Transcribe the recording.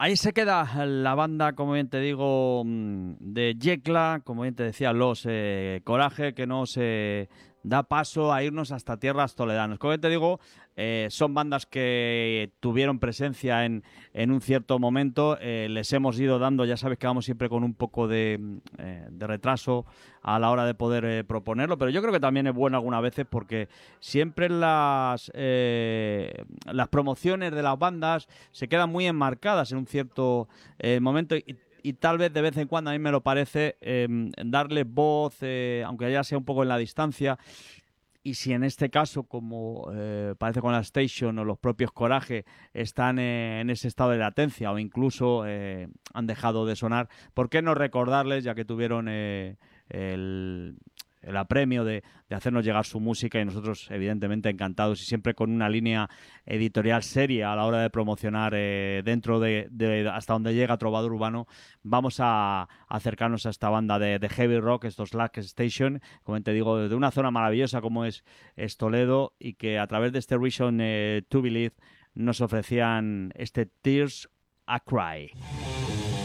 Ahí se queda la banda, como bien te digo, de Yecla, como bien te decía, los Coraje, que nos da paso a irnos hasta tierras toledanas. Como bien te digo, son bandas que tuvieron presencia en un cierto momento, les hemos ido dando, ya sabes que vamos siempre con un poco de retraso a la hora de poder proponerlo, pero yo creo que también es bueno algunas veces porque siempre las promociones de las bandas se quedan muy enmarcadas en un cierto momento y tal vez de vez en cuando a mí me lo parece darle voz, aunque ya sea un poco en la distancia. Y si en este caso, como parece con la Station o los propios Coraje, están en ese estado de latencia o incluso han dejado de sonar, ¿por qué no recordarles, ya que tuvieron el, el apremio de hacernos llegar su música y nosotros evidentemente encantados y siempre con una línea editorial seria a la hora de promocionar dentro de hasta donde llega Trovador Urbano, vamos a acercarnos a esta banda de heavy rock, estos Lack Station, como te digo, de una zona maravillosa como es Toledo y que a través de este Reason to Believe nos ofrecían este Tears a Cry.